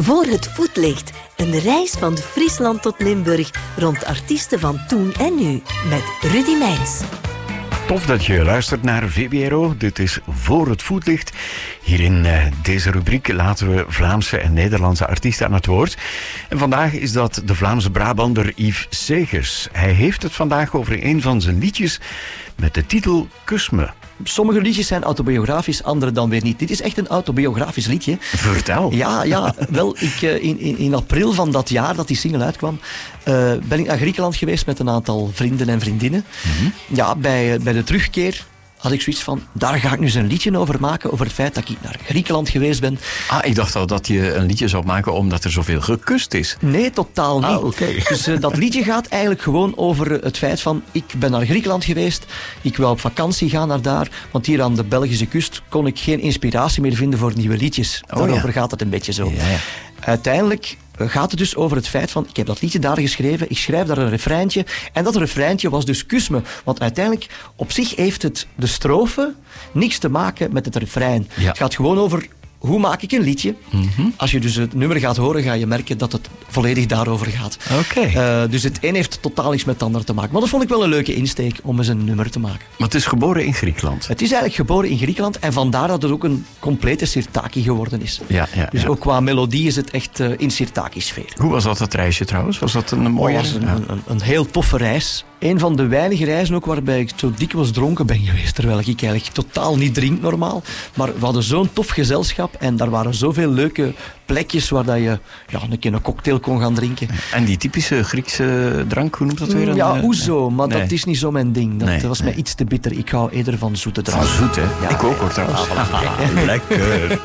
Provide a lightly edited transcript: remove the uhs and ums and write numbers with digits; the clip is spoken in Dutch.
Voor het voetlicht. Een reis van Friesland tot Limburg rond artiesten van toen en nu. Met Rudy Meijns. Tof dat je luistert naar VBRO. Dit is Voor het voetlicht. Hier in deze rubriek laten we Vlaamse en Nederlandse artiesten aan het woord. En vandaag is dat de Vlaamse Brabander Yves Segers. Hij heeft het vandaag over een van zijn liedjes met de titel Kus me. Sommige liedjes zijn autobiografisch, andere dan weer niet. Dit is echt een autobiografisch liedje. Vertel. Ja. Wel, in april van dat jaar dat die single uitkwam, ben ik naar Griekenland geweest met een aantal vrienden en vriendinnen. Mm-hmm. Ja, bij de terugkeer had ik zoiets van, daar ga ik nu eens een liedje over maken, over het feit dat ik naar Griekenland geweest ben. Ik dacht al dat je een liedje zou maken omdat er zoveel gekust is. Nee, totaal niet. Okay. Dus dat liedje gaat eigenlijk gewoon over het feit van, ik ben naar Griekenland geweest, ik wil op vakantie gaan naar daar, want hier aan de Belgische kust kon ik geen inspiratie meer vinden voor nieuwe liedjes. Daarover gaat het een beetje zo. Ja. Uiteindelijk gaat het dus over het feit van, ik heb dat liedje daar geschreven, ik schrijf daar een refreintje, en dat refreintje was dus Kus me. Want uiteindelijk, op zich heeft de strofe niks te maken met het refrein. Ja. Het gaat gewoon over, hoe maak ik een liedje? Mm-hmm. Als je dus het nummer gaat horen, ga je merken dat het volledig daarover gaat. Okay. Dus het een heeft totaal niks met het ander te maken. Maar dat vond ik wel een leuke insteek om eens een nummer te maken. Maar het is geboren in Griekenland. Het is eigenlijk geboren in Griekenland en vandaar dat het ook een complete Sirtaki geworden is. Ja, dus ook qua melodie is het echt in Sirtaki-sfeer. Hoe was dat reisje trouwens? Was dat een mooie reis? Een heel toffe reis. Een van de weinige reizen ook waarbij ik zo dikwijls dronken ben geweest. Terwijl ik eigenlijk totaal niet drink normaal. Maar we hadden zo'n tof gezelschap en daar waren zoveel leuke plekjes waar dat je een keer een cocktail kon gaan drinken. En die typische Griekse drank, hoe noemt dat weer? Ja, ouzo, maar nee. dat is niet zo mijn ding. Dat was mij iets te bitter. Ik hou eerder van zoete drank. Van zoet, hè? Ja, ik ook, hoor trouwens. Lekker.